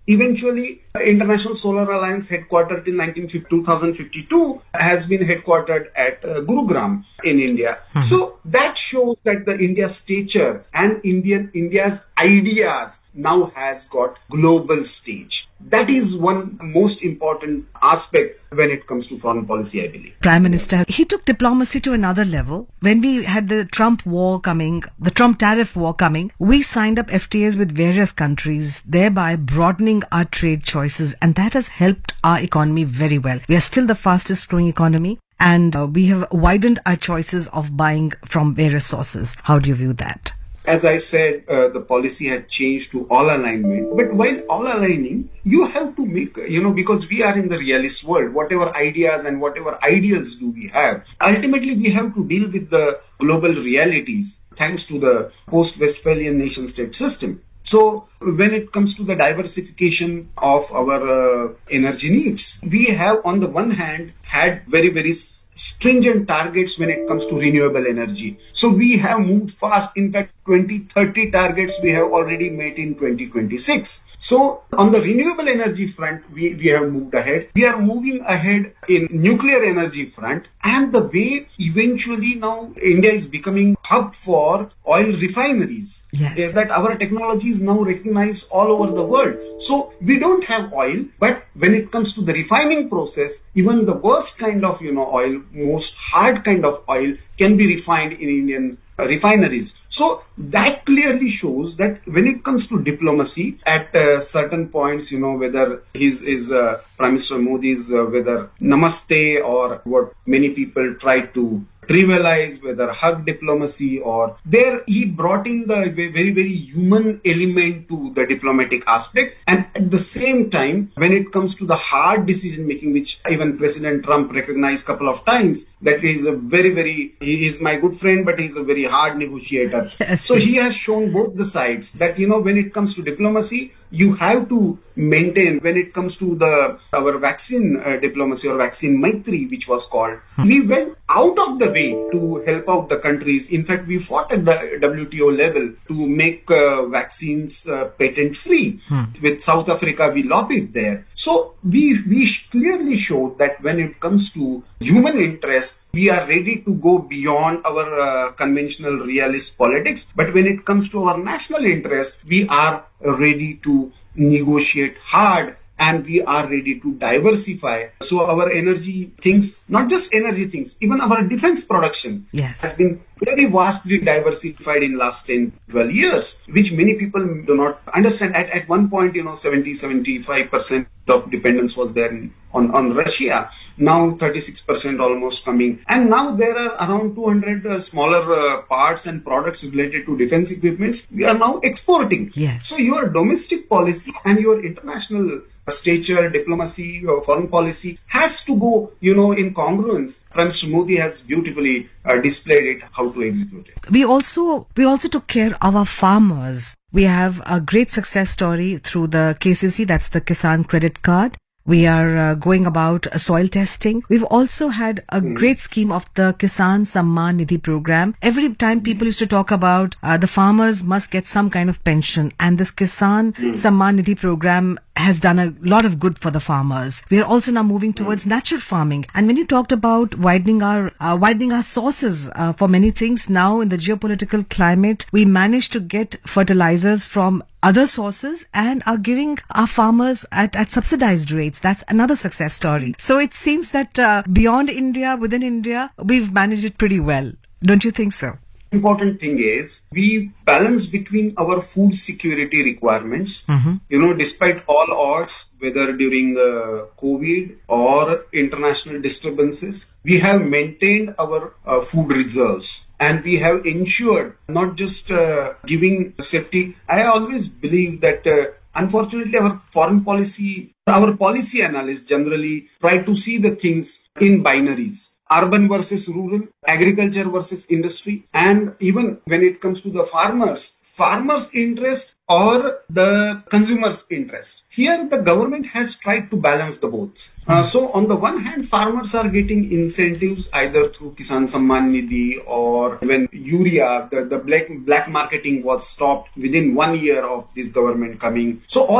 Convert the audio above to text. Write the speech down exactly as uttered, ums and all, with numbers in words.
Eventually, International Solar Alliance, headquartered in two thousand fifty-two, has been headquartered at uh, Gurugram in India. Mm-hmm. So that shows that the India stature and Indian India's ideas now has got global stage. That is one most important aspect when it comes to foreign policy, I believe. Prime Minister, he took diplomacy to another level. When we had the Trump war coming, the Trump tariff war coming, we signed up F T As with various countries, thereby broadening our trade choices, and that has helped our economy very well. We are still the fastest growing economy, and uh, we have widened our choices of buying from various sources. How do you view that? As I said, uh, the policy had changed to all alignment. But while all aligning, you have to make, you know, because we are in the realist world, whatever ideas and whatever ideals do we have, ultimately we have to deal with the global realities thanks to the post-Westphalian nation-state system. So when it comes to the diversification of our uh, energy needs, we have on the one hand had very, very stringent targets when it comes to renewable energy. So we have moved fast. In fact, twenty thirty targets we have already met in twenty twenty-six. So on the renewable energy front, we, we have moved ahead. We are moving ahead in nuclear energy front, and the way eventually now India is becoming hub for oil refineries. Yes. That our technology is now recognized all over the world. So we don't have oil, but when it comes to the refining process, even the worst kind of, you know, oil, most hard kind of oil can be refined in Indian Uh, refineries. So that clearly shows that when it comes to diplomacy, at uh, certain points, you know, whether his is uh, Prime Minister Modi's uh, whether namaste or what many people try to trivialize, whether hug diplomacy, or there he brought in the very, very human element to the diplomatic aspect. And at the same time, when it comes to the hard decision making, which even President Trump recognized a couple of times, that he is a very, very, he is my good friend, but he's a very hard negotiator. Yes. So he has shown both the sides that, you know, when it comes to diplomacy, you have to maintain. When it comes to the our vaccine uh, diplomacy or vaccine Maitri, which was called, hmm. we went out of the way to help out the countries. In fact, we fought at the W T O level to make uh, vaccines uh, patent free. Hmm. With South Africa, we lobbied there. So we we clearly showed that when it comes to human interest, we are ready to go beyond our uh, conventional realist politics. But when it comes to our national interest, we are ready to negotiate hard, and we are ready to diversify. So our energy things, not just energy things, even our defense production yes. has been very vastly diversified in last ten, twelve years, which many people do not understand. At, at one point, you know, seventy, seventy-five percent of dependence was there in, on, on Russia. Now thirty-six percent almost coming. And now there are around two hundred uh, smaller uh, parts and products related to defense equipments we are now exporting. Yes. So your domestic policy and your international stature, diplomacy, or foreign policy has to go, you know, in congruence. Prime Minister Modi has beautifully uh, displayed it, how to execute it. We also, we also took care of our farmers. We have a great success story through the K C C, that's the Kisan Credit Card. We are uh, going about uh, soil testing. We've also had a mm. great scheme of the Kisan Samman Nidhi program. Every time people used to talk about uh, the farmers must get some kind of pension, and this Kisan mm. Samman Nidhi program has done a lot of good for the farmers. We are also now moving towards natural farming. And when you talked about widening our uh, widening our sources uh, for many things, now in the geopolitical climate, we managed to get fertilizers from other sources and are giving our farmers at, at subsidized rates. That's another success story. So it seems that uh, beyond India, within India, we've managed it pretty well. Don't you think so? Important thing is we balance between our food security requirements. Mm-hmm. You know, despite all odds, whether during uh, COVID or international disturbances, we have maintained our uh, food reserves. And we have ensured not just uh, giving safety. I always believe that uh, unfortunately our foreign policy, our policy analysts generally try to see the things in binaries. Urban versus rural, agriculture versus industry, and even when it comes to the farmers, farmers' interest or the consumer's interest. Here, the government has tried to balance the both. Uh, so, on the one hand, farmers are getting incentives either through Kisan Samman Nidhi, or when urea, the, the black, black marketing was stopped within one year of this government coming. So, all